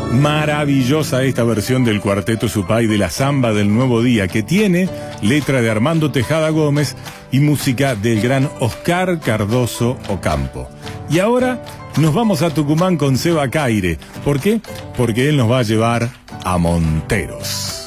Maravillosa esta versión del Cuarteto Supay de la Samba del Nuevo Día, que tiene letra de Armando Tejada Gómez y música del gran Oscar Cardoso Ocampo. Y ahora nos vamos a Tucumán con Seba Caire. ¿Por qué? Porque él nos va a llevar a Monteros.